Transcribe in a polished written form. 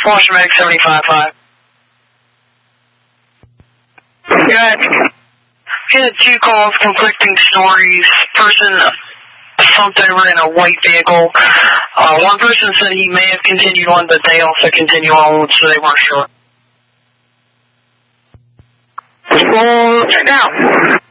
Foster Medic 75-5. Good. We had 2 calls, conflicting stories. Person slumped over in a white vehicle. One person said he may have continued on, but they also continued on, so they weren't sure. Full check out.